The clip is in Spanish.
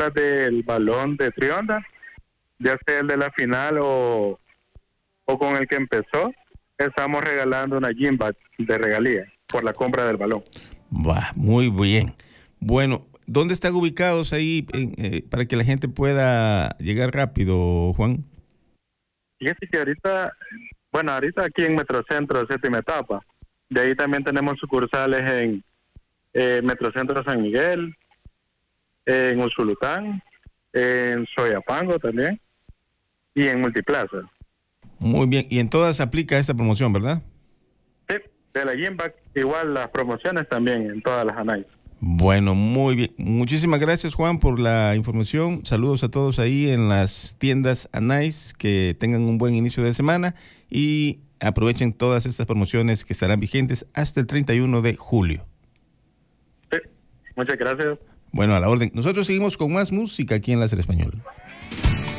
compras del balón de Trionda, ya sea el de la final o con el que empezó, estamos regalando una gym bag de regalía por la compra del balón. Va, muy bien. Bueno, ¿dónde están ubicados ahí para que la gente pueda llegar rápido, Juan? Fíjate que ahorita aquí en Metrocentro séptima etapa, de ahí también tenemos sucursales en Metrocentro San Miguel, en Usulután, en Soyapango también y en Multiplaza. Muy bien, y en todas aplica esta promoción, ¿verdad? Sí, de la gym bag, igual las promociones también en todas las Anais. Bueno, muy bien. Muchísimas gracias, Juan, por la información. Saludos a todos ahí en las tiendas Anais, que tengan un buen inicio de semana y aprovechen todas estas promociones que estarán vigentes hasta el 31 de julio. Sí, muchas gracias. Bueno, a la orden. Nosotros seguimos con más música aquí en Láser Español.